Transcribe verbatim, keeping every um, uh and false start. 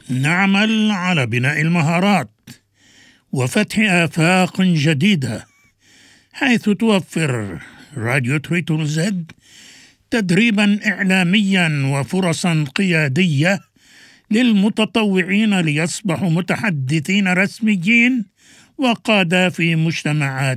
نعمل على بناء المهارات وفتح آفاق جديدة، حيث توفر راديو تريتون زد تدريبا إعلاميا وفرصا قيادية للمتطوعين ليصبحوا متحدثين رسميين وقادة في مجتمعات